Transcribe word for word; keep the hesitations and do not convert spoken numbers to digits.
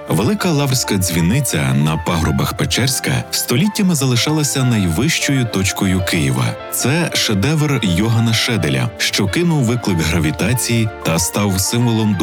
Велика Лаврська дзвіниця на пагорбах Печерська століттями залишалася найвищою точкою Києва. Це шедевр Йогана Шеделя, що кинув виклик гравітації та став символом